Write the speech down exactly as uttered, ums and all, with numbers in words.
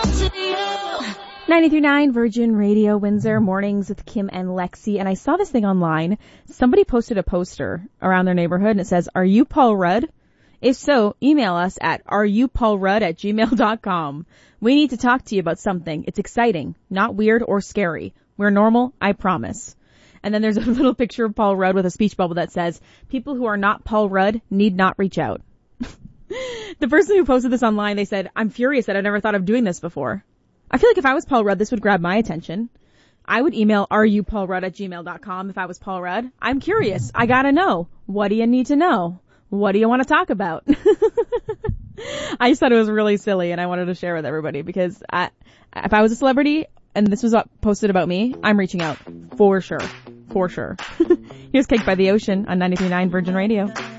ninety-three point nine Virgin Radio, Windsor, mornings with Kim and Lexi. And I saw this thing online. Somebody posted a poster around their neighborhood and it says, "Are you Paul Rudd? If so, email us at areyopaulrudd at gmail dot com. We need to talk to you about something. It's exciting, not weird or scary. We're normal, I promise." And then there's a little picture of Paul Rudd with a speech bubble that says, "People who are not Paul Rudd need not reach out." The person who posted this online, they said, "I'm furious that I never thought of doing this before." I feel like if I was Paul Rudd, this would grab my attention. I would email areyopaulrudd at gmail dot com if I was Paul Rudd. I'm curious. I gotta know. What do you need to know? What do you want to talk about? I just thought it was really silly and I wanted to share with everybody because I, if I was a celebrity and this was posted about me, I'm reaching out. For sure. For sure. Here's Cake by the Ocean on ninety-three point nine Virgin Radio.